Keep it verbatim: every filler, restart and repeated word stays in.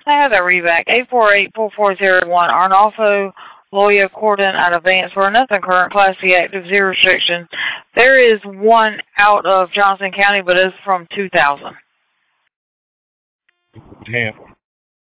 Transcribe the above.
I have that read back. eight four eight, four four zero one. Arnolfo Loya Corden at Advance for nothing current, Class C active, zero restriction. There is one out of Johnson County, but it's from two thousand. Damn.